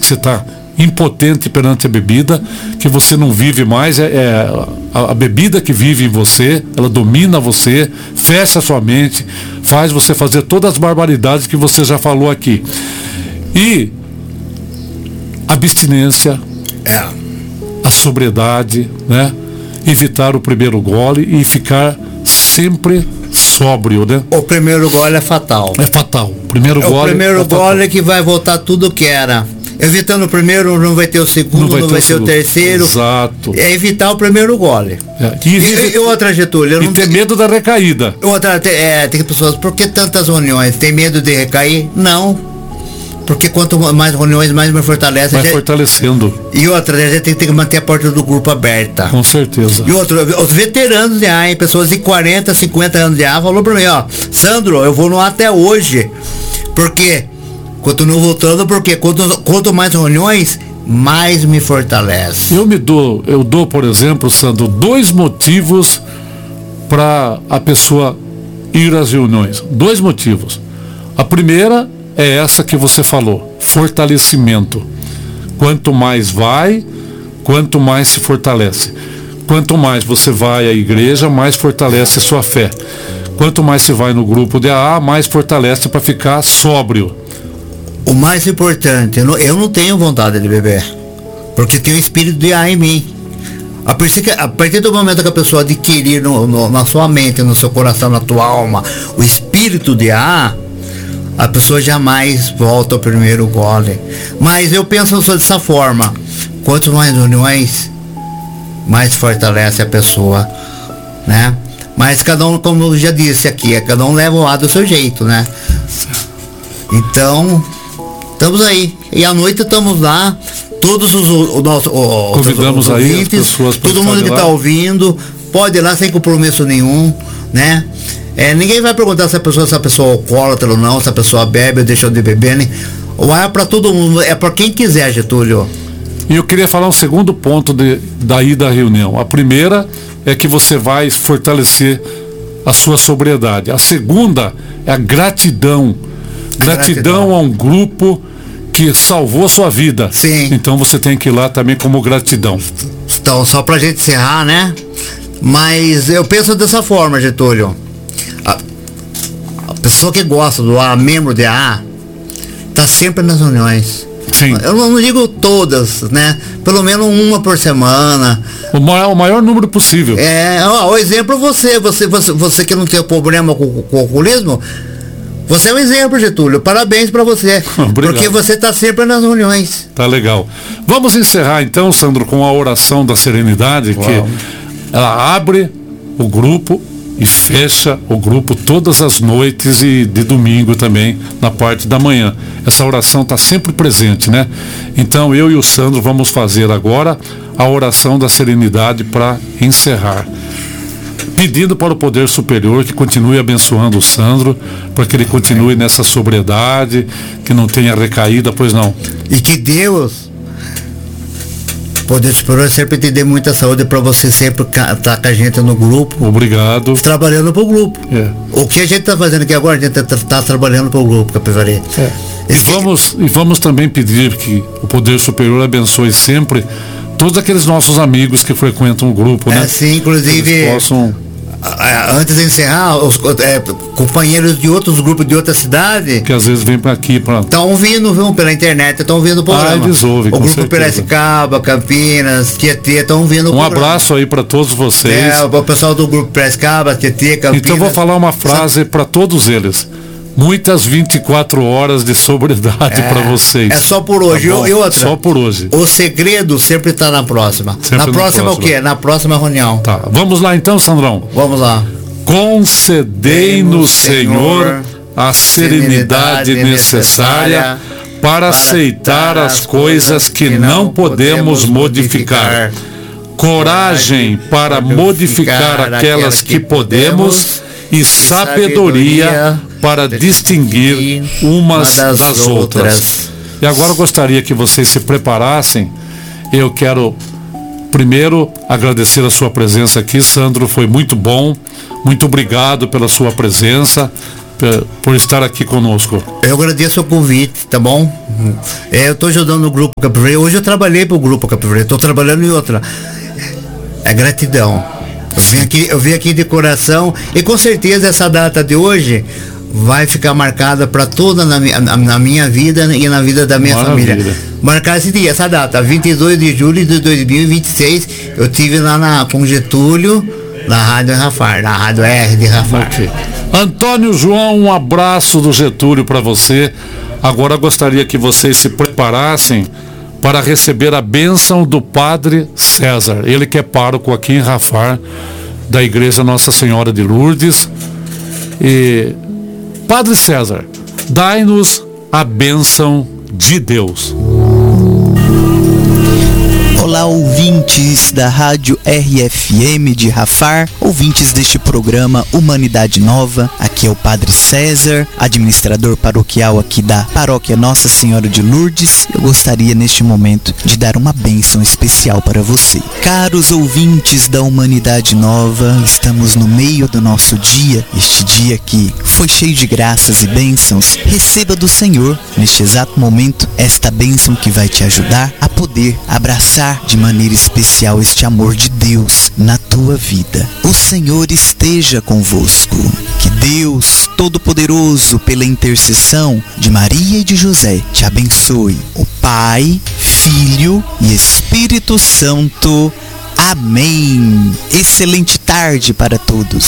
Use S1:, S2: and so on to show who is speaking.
S1: que você está impotente perante a bebida, que você não vive mais, a bebida que vive em você, ela domina você, fecha a sua mente, faz você fazer todas as barbaridades que você já falou aqui. E abstinência, a sobriedade, né? Evitar o primeiro gole e ficar sempre sóbrio, né?
S2: O primeiro gole é fatal.
S1: É fatal. O primeiro
S2: gole é que vai voltar tudo que era. Evitando o primeiro, não vai ter o segundo, não vai ter o terceiro.
S1: Exato.
S2: É evitar o primeiro gole. E outra, Getúlio,
S1: e ter medo da recaída.
S2: Outra, tem pessoas, por que tantas reuniões? Tem medo de recair? Não. Porque quanto mais reuniões, mais me fortalece.
S1: Vai fortalecendo.
S2: E outra, a gente tem que manter a porta do grupo aberta.
S1: Com certeza.
S2: E outra, os veteranos de A, pessoas de 40, 50 anos de A, falou pra mim, ó, Sandro, eu vou no A até hoje. Por quê? Continuo voltando porque quanto mais reuniões, mais me fortalece.
S1: Eu dou, por exemplo, Sandro, 2 motivos para a pessoa ir às reuniões. 2 motivos. A primeira é essa que você falou, fortalecimento. Quanto mais vai, quanto mais se fortalece. Quanto mais você vai à igreja, mais fortalece sua fé. Quanto mais se vai no grupo de AA, mais fortalece para ficar sóbrio.
S2: O mais importante, eu não tenho vontade de beber, porque tem o espírito de A em mim. A partir do momento que a pessoa adquirir na sua mente, no seu coração, na tua alma, o espírito de A pessoa jamais volta ao primeiro gole. Mas eu penso dessa forma, quanto mais reuniões, mais fortalece a pessoa, né? Mas cada um, como eu já disse aqui, cada um leva o A do seu jeito, né? Então, estamos aí. E à noite estamos lá. Todos os nossos
S1: convidamos aí as pessoas,
S2: todo mundo que está ouvindo, pode ir lá sem compromisso nenhum, né? Ninguém vai perguntar se a pessoa é alcoólatra ou não, se a pessoa bebe ou deixou de beber, né? O ar é para todo mundo, é para quem quiser, Getúlio.
S1: E eu queria falar um segundo ponto daí da reunião. A primeira é que você vai fortalecer a sua sobriedade. A segunda é a gratidão. Gratidão a um grupo que salvou sua vida.
S2: Sim.
S1: Então você tem que ir lá também como gratidão.
S2: Então, só pra gente encerrar, né? Mas eu penso dessa forma, Getúlio. A pessoa que gosta do A, membro de A, tá sempre nas reuniões.
S1: Sim.
S2: Eu não digo todas, né? Pelo menos uma por semana.
S1: O maior número possível.
S2: O exemplo você que não tem problema com o alcoolismo, você é um exemplo, Getúlio. Parabéns para você.
S1: Obrigado.
S2: Porque você está sempre nas reuniões.
S1: Tá legal. Vamos encerrar então, Sandro, com a oração da serenidade, que ela abre o grupo e fecha o grupo todas as noites e de domingo também, na parte da manhã. Essa oração está sempre presente, né? Então eu e o Sandro vamos fazer agora a oração da serenidade para encerrar. Pedindo para o poder superior que continue abençoando o Sandro, para que ele continue nessa sobriedade, que não tenha recaída, pois não.
S2: E que Deus, poder superior, sempre te dê muita saúde para você sempre estar com a gente no grupo.
S1: Obrigado.
S2: Trabalhando para o grupo. O que a gente está fazendo aqui agora, a gente está trabalhando para o grupo, Capivari.
S1: E vamos também pedir que o poder superior abençoe sempre todos aqueles nossos amigos que frequentam o grupo, né?
S2: Sim, inclusive, antes de encerrar, os companheiros de outros grupos de outra cidade
S1: que às vezes vêm para aqui
S2: estão ouvindo, viu, pela internet, estão ouvindo o programa.
S1: Eles ouvem,
S2: o grupo Piracicaba, Campinas, Tietê, estão ouvindo o programa.
S1: Abraço aí para todos vocês.
S2: O pessoal do grupo Piracicaba, Tietê, Campinas.
S1: Então eu vou falar uma frase para todos eles. Muitas 24 horas de sobriedade para vocês.
S2: É só por hoje.
S1: Tá,
S2: e outra,
S1: só por hoje.
S2: O segredo sempre está na próxima. Na próxima o quê? Na próxima reunião.
S1: Tá. Vamos lá então, Sandrão?
S2: Vamos lá.
S1: Concedei-nos, Senhor, a serenidade necessária para aceitar as coisas que não podemos modificar. Coragem para modificar aquelas que podemos e sabedoria para distinguir umas das outras. E agora eu gostaria que vocês se preparassem. Eu quero primeiro agradecer a sua presença aqui, Sandro, foi muito bom. Muito obrigado pela sua presença. por estar aqui conosco.
S2: Eu agradeço o convite, tá bom? Eu estou ajudando no Grupo Capivari. Hoje eu trabalhei para o Grupo Capivari, estou trabalhando em outra. É gratidão. Eu vim aqui de coração e com certeza essa data de hoje vai ficar marcada para toda na minha vida e na vida da minha família. Marcar esse dia, essa data, 22 de julho de 2026, eu estive lá com Getúlio, na Rádio Rafar, na Rádio R de Rafar.
S1: Okay. Antônio João, um abraço do Getúlio para você. Agora gostaria que vocês se preparassem para receber a bênção do Padre César. Ele que é pároco aqui em Rafar, da Igreja Nossa Senhora de Lourdes. E Padre César, dai-nos a bênção de Deus.
S3: Olá, ouvintes da Rádio RFM de Rafar, ouvintes deste programa Humanidade Nova. Aqui é o Padre César, administrador paroquial aqui da Paróquia Nossa Senhora de Lourdes. Eu gostaria neste momento de dar uma bênção especial para você. Caros ouvintes da Humanidade Nova, estamos no meio do nosso dia, este dia que foi cheio de graças e bênçãos. Receba do Senhor, neste exato momento, esta bênção que vai te ajudar a poder abraçar de maneira especial este amor de Deus na tua vida. O Senhor esteja convosco. Que Deus Todo-Poderoso, pela intercessão de Maria e de José, te abençoe. O Pai, Filho e Espírito Santo. Amém. Excelente tarde para todos.